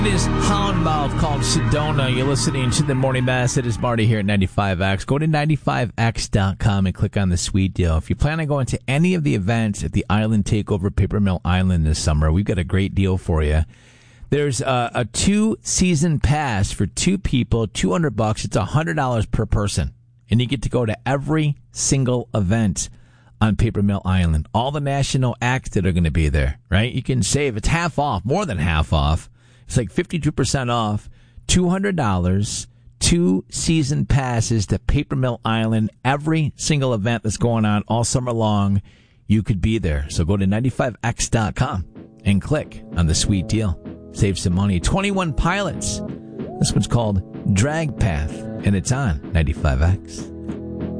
It is Hollandmouth called Sedona. You're listening to the Morning Mass. It is Marty here at 95X. Go to 95X.com and click on the sweet deal. If you plan on going to any of the events at the Island Takeover Paper Mill Island this summer, we've got a great deal for you. There's a 2-season pass for 2 people, $200. It's $100 per person. And you get to go to every single event on Paper Mill Island. All the national acts that are going to be there, right? You can save. It's half off, more than half off. It's like 52% off, $200, 2-season passes to Paper Mill Island. Every single event that's going on all summer long, you could be there. So go to 95X.com and click on the sweet deal. Save some money. 21 Pilots. This one's called Drag Path, and it's on 95X.